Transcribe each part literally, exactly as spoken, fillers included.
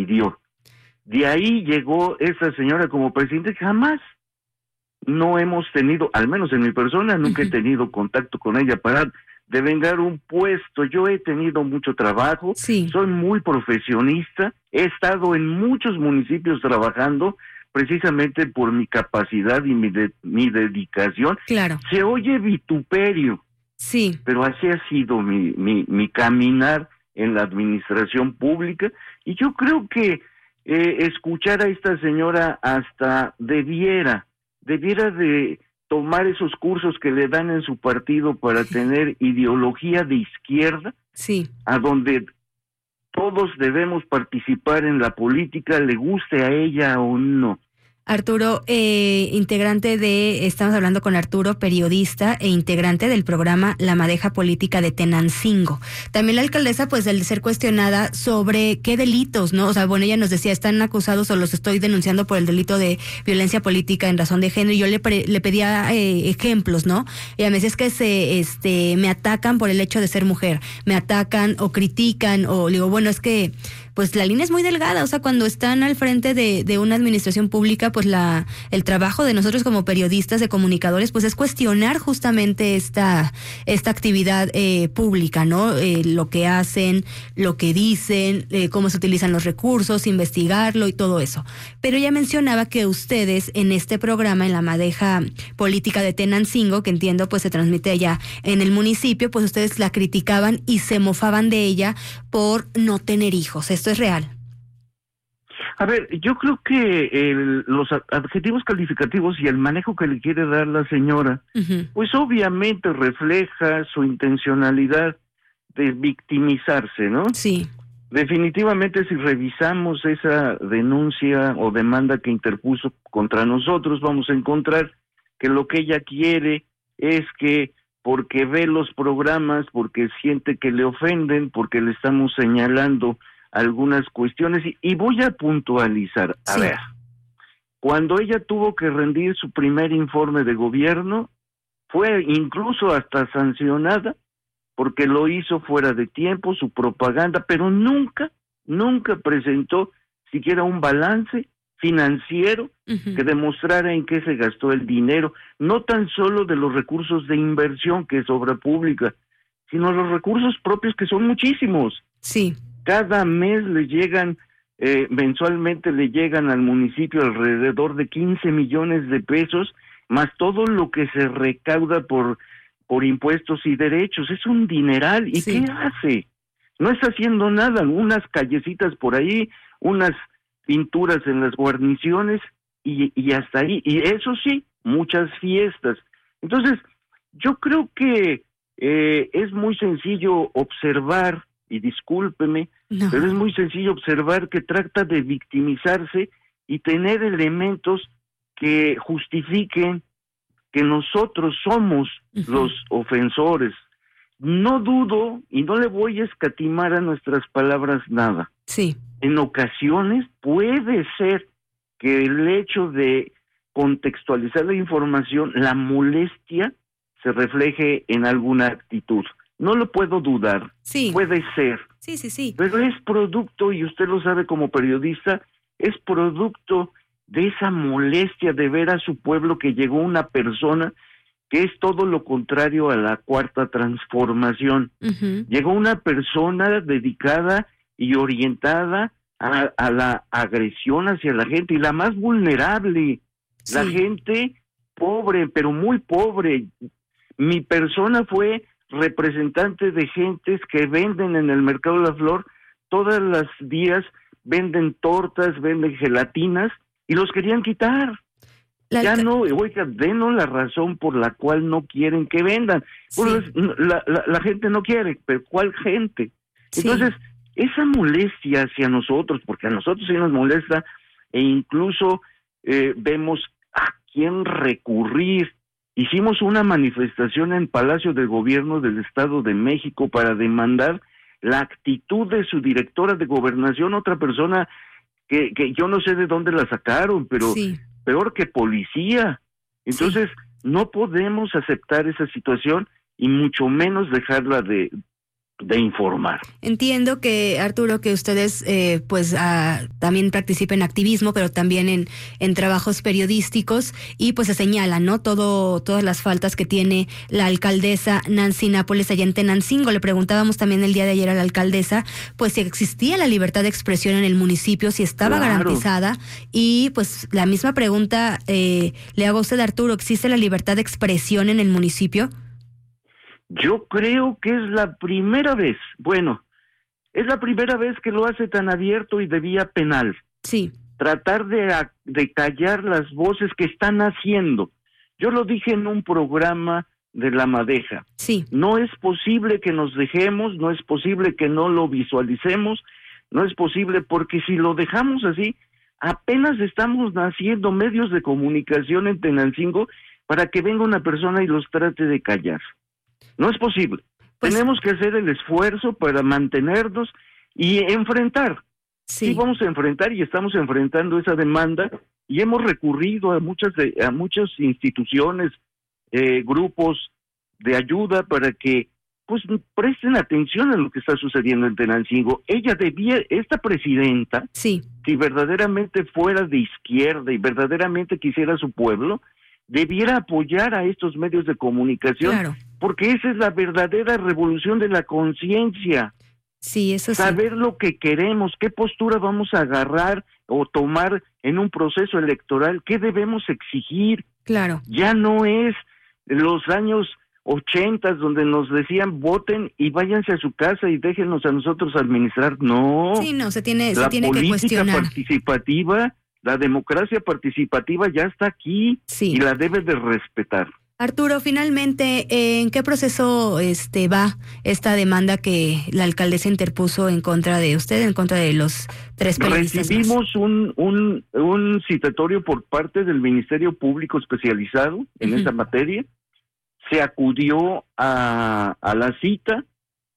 decidió. De ahí llegó esa señora como presidente, jamás no hemos tenido, al menos en mi persona, nunca he tenido contacto con ella para devengar un puesto. Yo he tenido mucho trabajo, sí. soy muy profesionista, he estado en muchos municipios trabajando precisamente por mi capacidad y mi, de, mi dedicación. Claro. Se oye vituperio, sí. pero así ha sido mi, mi, mi caminar en la administración pública, y yo creo que eh, escuchar a esta señora hasta debiera, debiera de tomar esos cursos que le dan en su partido para tener ideología de izquierda, sí. a donde todos debemos participar en la política, le guste a ella o no. Arturo, eh, integrante de, estamos hablando con Arturo, periodista e integrante del programa La Madeja Política de Tenancingo. También la alcaldesa, pues, al ser cuestionada sobre qué delitos, ¿no? O sea, bueno, ella nos decía, están acusados o los estoy denunciando por el delito de violencia política en razón de género, y yo le, pre, le pedía eh, ejemplos, ¿no? Y a veces es que se, este, me atacan por el hecho de ser mujer, me atacan o critican, o digo, bueno, es que pues la línea es muy delgada, o sea, cuando están al frente de, de una administración pública, pues la el trabajo de nosotros como periodistas, de comunicadores, pues es cuestionar justamente esta esta actividad eh, pública, ¿no? Eh, lo que hacen, lo que dicen, eh, cómo se utilizan los recursos, investigarlo y todo eso. Pero ella mencionaba que ustedes en este programa, en la Madeja Política de Tenancingo, que entiendo pues se transmite allá en el municipio, pues ustedes la criticaban y se mofaban de ella por no tener hijos. ¿Esto es real? A ver, yo creo que el, los adjetivos calificativos y el manejo que le quiere dar la señora, uh-huh. pues obviamente refleja su intencionalidad de victimizarse, ¿no? Sí. Definitivamente, si revisamos esa denuncia o demanda que interpuso contra nosotros, vamos a encontrar que lo que ella quiere es que, porque ve los programas, porque siente que le ofenden, porque le estamos señalando algunas cuestiones, y, y voy a puntualizar. A sí. ver, cuando ella tuvo que rendir su primer informe de gobierno, fue incluso hasta sancionada porque lo hizo fuera de tiempo, su propaganda, pero nunca, nunca presentó siquiera un balance financiero uh-huh. que demostrara en qué se gastó el dinero, no tan solo de los recursos de inversión, que es obra pública, sino los recursos propios, que son muchísimos. Sí. Cada mes le llegan, eh, mensualmente le llegan al municipio alrededor de quince millones de pesos, más todo lo que se recauda por, por impuestos y derechos. Es un dineral. ¿Y sí. qué hace? No está haciendo nada, unas callecitas por ahí, unas pinturas en las guarniciones y, y hasta ahí. Y eso sí, muchas fiestas. Entonces, yo creo que eh, es muy sencillo observar, y discúlpeme, no. pero es muy sencillo observar que trata de victimizarse y tener elementos que justifiquen que nosotros somos uh-huh. los ofensores. No dudo y no le voy a escatimar a nuestras palabras nada. Sí. En ocasiones puede ser que el hecho de contextualizar la información, la molestia, se refleje en alguna actitud. No lo puedo dudar, sí. puede ser. Sí, sí, sí. Pero es producto, y usted lo sabe como periodista, es producto de esa molestia de ver a su pueblo que llegó una persona que es todo lo contrario a la cuarta transformación. Uh-huh. Llegó una persona dedicada y orientada a, a la agresión hacia la gente, y la más vulnerable, sí. la gente pobre, pero muy pobre. Mi persona fue representante de gentes que venden en el mercado de la flor, todas las días venden tortas, venden gelatinas, y los querían quitar. La ya alca- no, oiga, denos la razón por la cual no quieren que vendan. Sí. Pues la, la, la gente no quiere, pero ¿cuál gente? Sí. Entonces, esa molestia hacia nosotros, porque a nosotros sí nos molesta, e incluso eh, vemos a quién recurrir. Hicimos una manifestación en Palacio de Gobierno del Estado de México para demandar la actitud de su directora de gobernación, otra persona que, que yo no sé de dónde la sacaron, pero sí. peor que policía. Entonces, sí. no podemos aceptar esa situación y mucho menos dejarla de, de informar. Entiendo que, Arturo, que ustedes eh, pues ah, también participen en activismo, pero también en, en trabajos periodísticos, y pues se señalan, ¿no? Todo, todas las faltas que tiene la alcaldesa Nancy Nápoles allá en Tenancingo. Le preguntábamos también el día de ayer a la alcaldesa, pues si existía la libertad de expresión en el municipio, si estaba Claro. garantizada, y pues la misma pregunta eh, le hago a usted, Arturo, ¿existe la libertad de expresión en el municipio? Yo creo que es la primera vez, bueno, es la primera vez que lo hace tan abierto y de vía penal. Sí. Tratar de, de callar las voces que están haciendo. Yo lo dije en un programa de La Madeja. Sí. No es posible que nos dejemos, no es posible que no lo visualicemos, no es posible porque si lo dejamos así, apenas estamos haciendo medios de comunicación en Tenancingo para que venga una persona y los trate de callar. No es posible. Pues, tenemos que hacer el esfuerzo para mantenernos y enfrentar. Sí. Sí, vamos a enfrentar y estamos enfrentando esa demanda y hemos recurrido a muchas de, a muchas instituciones, eh, grupos de ayuda para que pues presten atención a lo que está sucediendo en Tenancingo. Ella debía, esta presidenta, sí. si verdaderamente fuera de izquierda y verdaderamente quisiera a su pueblo, debiera apoyar a estos medios de comunicación, claro. porque esa es la verdadera revolución de la conciencia. Sí, eso sí. Saber lo que queremos, qué postura vamos a agarrar o tomar en un proceso electoral, qué debemos exigir. Claro. Ya no es los años ochentas donde nos decían voten y váyanse a su casa y déjenos a nosotros administrar. No. Sí, no, se tiene, la se tiene que cuestionar. La política participativa, la democracia participativa ya está aquí, sí. y la debe de respetar. Arturo, finalmente, ¿en qué proceso este va esta demanda que la alcaldesa interpuso en contra de usted, en contra de los tres periodistas? Recibimos un, un, un citatorio por parte del Ministerio Público especializado en uh-huh. esa materia. Se acudió a, a la cita.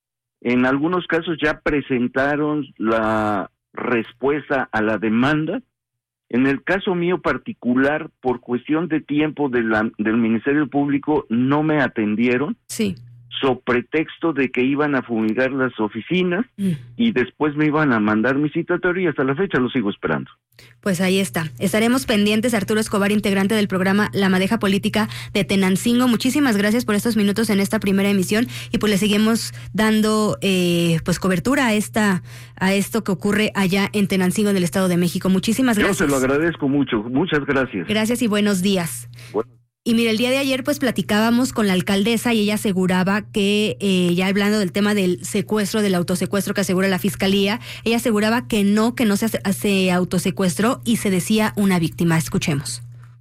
En algunos casos ya presentaron la respuesta a la demanda. En el caso mío particular, por cuestión de tiempo de la, del Ministerio Público, no me atendieron. Sí. So pretexto de que iban a fumigar las oficinas mm. y después me iban a mandar mi citatorio y hasta la fecha lo sigo esperando. Pues ahí está. Estaremos pendientes. Arturo Escobar, integrante del programa La Madeja Política de Tenancingo. Muchísimas gracias por estos minutos en esta primera emisión y pues le seguimos dando eh, pues cobertura a esta a esto que ocurre allá en Tenancingo, en el Estado de México. Muchísimas gracias. Yo se lo agradezco mucho. Muchas gracias. Gracias y buenos días. Bueno. Y mire, el día de ayer pues platicábamos con la alcaldesa y ella aseguraba que, eh, ya hablando del tema del secuestro, del autosecuestro que asegura la fiscalía, ella aseguraba que no, que no se hace, hace autosecuestro y se decía una víctima. Escuchemos.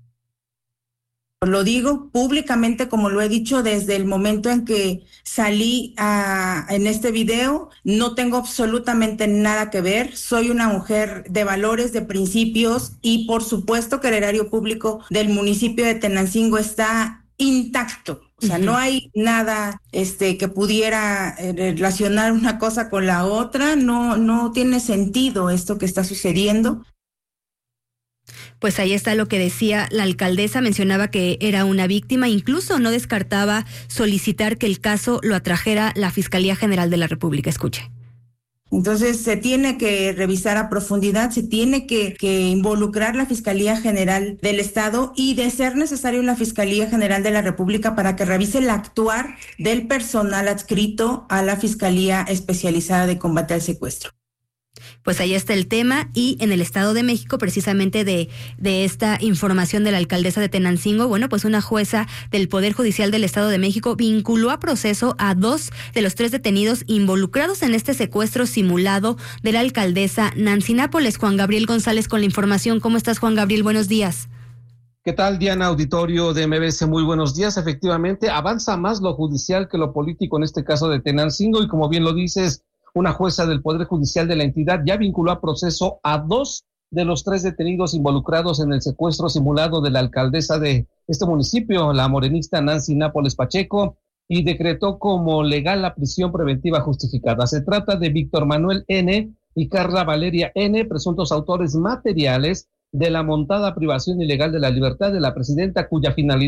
Lo digo públicamente, como lo he dicho desde el momento en que salí a, en este video, no tengo absolutamente nada que ver, soy una mujer de valores, de principios y por supuesto que el erario público del municipio de Tenancingo está intacto. O sea, uh-huh. no hay nada este que pudiera eh, relacionar una cosa con la otra, no, no tiene sentido esto que está sucediendo. Pues ahí está lo que decía la alcaldesa, mencionaba que era una víctima, incluso no descartaba solicitar que el caso lo atrajera la Fiscalía General de la República. Escuche. Entonces se tiene que revisar a profundidad, se tiene que, que involucrar la Fiscalía General del Estado y de ser necesario la Fiscalía General de la República para que revise el actuar del personal adscrito a la Fiscalía Especializada de Combate al Secuestro. Pues ahí está el tema y en el Estado de México, precisamente de, de esta información de la alcaldesa de Tenancingo, bueno, pues una jueza del Poder Judicial del Estado de México vinculó a proceso a dos de los tres detenidos involucrados en este secuestro simulado de la alcaldesa Nancy Nápoles. Juan Gabriel González con la información. ¿Cómo estás, Juan Gabriel? Buenos días. ¿Qué tal, Diana? Auditorio de M B S, muy buenos días. Efectivamente, avanza más lo judicial que lo político en este caso de Tenancingo y como bien lo dices, una jueza del Poder Judicial de la entidad ya vinculó a proceso a dos de los tres detenidos involucrados en el secuestro simulado de la alcaldesa de este municipio, la morenista Nancy Nápoles Pacheco, y decretó como legal la prisión preventiva justificada. Se trata de Víctor Manuel N. y Carla Valeria N., presuntos autores materiales de la montada privación ilegal de la libertad de la presidenta, cuya finalidad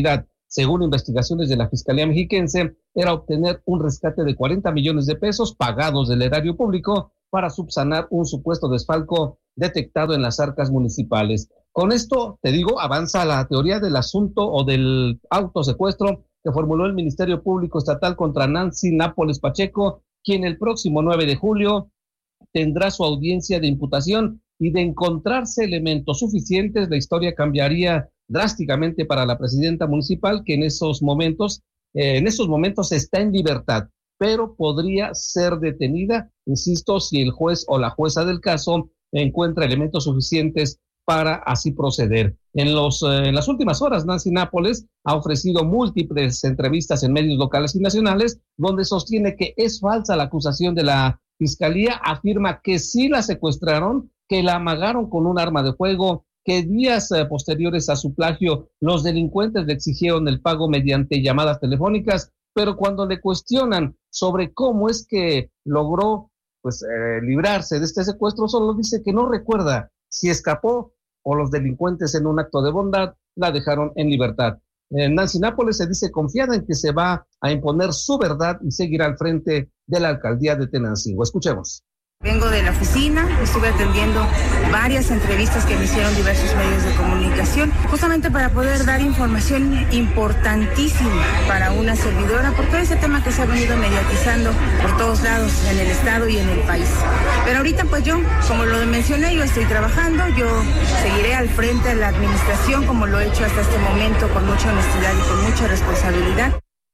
según investigaciones de la Fiscalía Mexiquense, era obtener un rescate de cuarenta millones de pesos pagados del erario público para subsanar un supuesto desfalco detectado en las arcas municipales. Con esto, te digo, avanza la teoría del asunto o del autosecuestro que formuló el Ministerio Público Estatal contra Nancy Nápoles Pacheco, quien el próximo nueve de julio tendrá su audiencia de imputación, y de encontrarse elementos suficientes, la historia cambiaría drásticamente para la presidenta municipal, que en esos momentos, eh, en esos momentos está en libertad, pero podría ser detenida, insisto, si el juez o la jueza del caso encuentra elementos suficientes para así proceder. En, los, eh, en las últimas horas, Nancy Nápoles ha ofrecido múltiples entrevistas en medios locales y nacionales, donde sostiene que es falsa la acusación de la Fiscalía, afirma que sí la secuestraron, que la amagaron con un arma de fuego, que días eh, posteriores a su plagio los delincuentes le exigieron el pago mediante llamadas telefónicas, pero cuando le cuestionan sobre cómo es que logró pues eh, librarse de este secuestro, solo dice que no recuerda si escapó o los delincuentes en un acto de bondad la dejaron en libertad. Eh, Nancy Nápoles se dice confiada en que se va a imponer su verdad y seguirá al frente de la alcaldía de Tenancingo. Escuchemos. Vengo de la oficina, estuve atendiendo varias entrevistas que me hicieron diversos medios de comunicación, justamente para poder dar información importantísima para una servidora por todo ese tema que se ha venido mediatizando por todos lados en el estado y en el país. Pero ahorita pues yo, como lo mencioné, yo estoy trabajando, yo seguiré al frente de la administración como lo he hecho hasta este momento, con mucha honestidad y con mucha responsabilidad.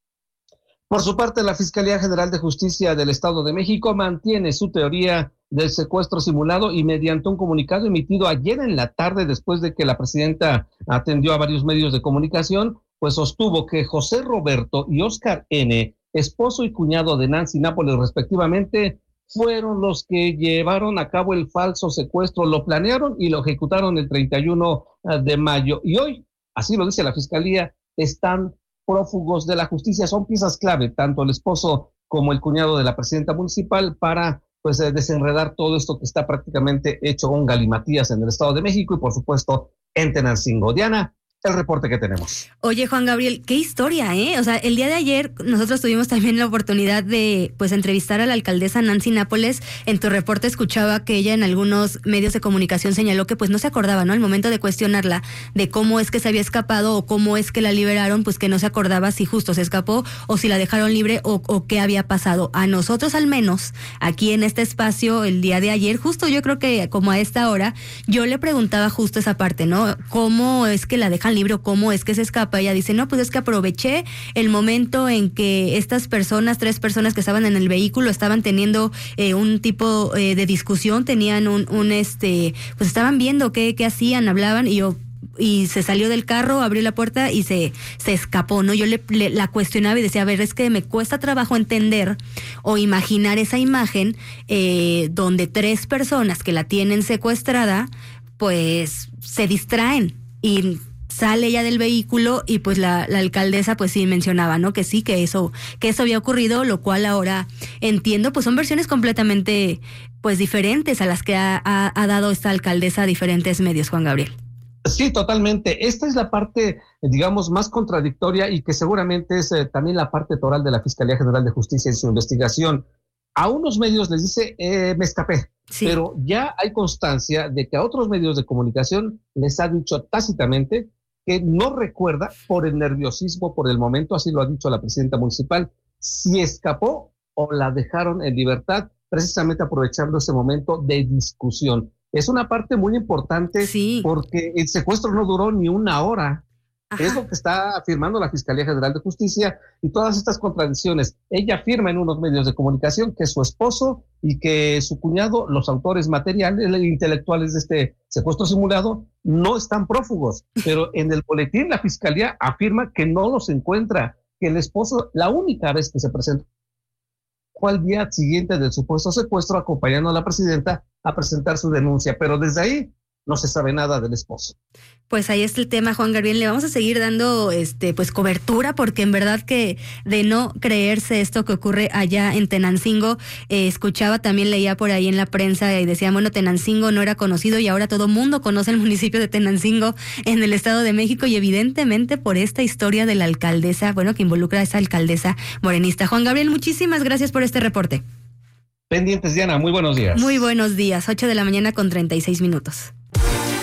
Por su parte, la Fiscalía General de Justicia del Estado de México mantiene su teoría del secuestro simulado y mediante un comunicado emitido ayer en la tarde, después de que la presidenta atendió a varios medios de comunicación, pues sostuvo que José Roberto y Óscar N., esposo y cuñado de Nancy Nápoles respectivamente, fueron los que llevaron a cabo el falso secuestro, lo planearon y lo ejecutaron el treinta y uno de mayo. Y hoy, así lo dice la Fiscalía, están prófugos de la justicia. Son piezas clave, tanto el esposo como el cuñado de la presidenta municipal, para pues desenredar todo esto que está prácticamente hecho un galimatías en el Estado de México y por supuesto en Tenancingo. Diana, el reporte que tenemos. Oye, Juan Gabriel, qué historia, ¿eh? O sea, el día de ayer nosotros tuvimos también la oportunidad de pues entrevistar a la alcaldesa Nancy Nápoles. En tu reporte escuchaba que ella en algunos medios de comunicación señaló que pues no se acordaba, ¿no? Al momento de cuestionarla de cómo es que se había escapado o cómo es que la liberaron, pues que no se acordaba si justo se escapó o si la dejaron libre o, o qué había pasado. A nosotros al menos, aquí en este espacio el día de ayer, justo yo creo que como a esta hora, yo le preguntaba justo esa parte, ¿no? ¿Cómo es que la dejan libre, cómo es que se escapa? Ella dice, no, pues es que aproveché el momento en que estas personas, tres personas que estaban en el vehículo, estaban teniendo eh, un tipo eh, de discusión, tenían un, un este, pues estaban viendo qué, qué hacían, hablaban, y yo y se salió del carro, abrió la puerta y se, se escapó, ¿no? Yo le, le la cuestionaba y decía, a ver, es que me cuesta trabajo entender o imaginar esa imagen eh, donde tres personas que la tienen secuestrada, pues se distraen y sale ella del vehículo y pues la, la alcaldesa pues sí mencionaba, ¿no? Que sí, que eso, que eso había ocurrido, lo cual ahora entiendo, pues son versiones completamente pues diferentes a las que ha, ha, ha dado esta alcaldesa a diferentes medios, Juan Gabriel. Sí, totalmente. Esta es la parte, digamos, más contradictoria y que seguramente es eh, también la parte toral de la Fiscalía General de Justicia en su investigación. A unos medios les dice, eh, me escapé, sí, pero ya hay constancia de que a otros medios de comunicación les ha dicho tácitamente que no recuerda por el nerviosismo, por el momento, así lo ha dicho la presidenta municipal, si escapó o la dejaron en libertad, precisamente aprovechando ese momento de discusión. Es una parte muy importante, sí, porque el secuestro no duró ni una hora. Ajá. Es lo que está afirmando la Fiscalía General de Justicia y todas estas contradicciones. Ella afirma en unos medios de comunicación que su esposo y que su cuñado, los autores materiales e intelectuales de este secuestro simulado, no están prófugos, pero en el boletín la Fiscalía afirma que no los encuentra, que el esposo, la única vez que se presentó fue al día siguiente del supuesto secuestro, acompañando a la presidenta a presentar su denuncia, pero desde ahí no se sabe nada del esposo. Pues ahí está el tema, Juan Gabriel. Le vamos a seguir dando este pues cobertura, porque en verdad que de no creerse esto que ocurre allá en Tenancingo, eh, escuchaba, también leía por ahí en la prensa y decían, bueno, Tenancingo no era conocido y ahora todo mundo conoce el municipio de Tenancingo en el Estado de México, y evidentemente por esta historia de la alcaldesa, bueno, que involucra a esa alcaldesa morenista. Juan Gabriel, muchísimas gracias por este reporte. Pendientes, Diana, muy buenos días. Muy buenos días, ocho de la mañana con treinta y seis minutos.